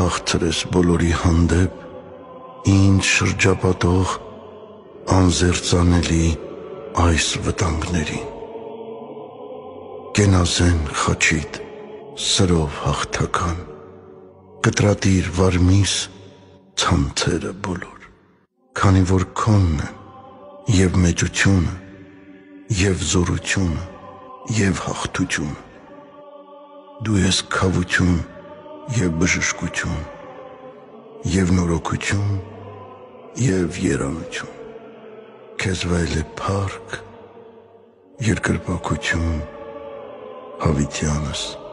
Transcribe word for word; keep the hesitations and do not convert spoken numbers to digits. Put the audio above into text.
հաղթրես բոլորի հանդեպ, ինձ շրջապատող անզերծանելի այս վտանգներին։ Կենազեն խաչիդ սրով հաղթական, կտրատիր վարմիս ցանցերը բոլոր, քանի որ քոնն են և մեծությունը, և զորությունը, և հաղթությունը։ Դու ես քավություն և բժշկություն, և նորոգություն, և երանություն։ Քեզ վայել է փառք, երկրպագություն հավիտյանս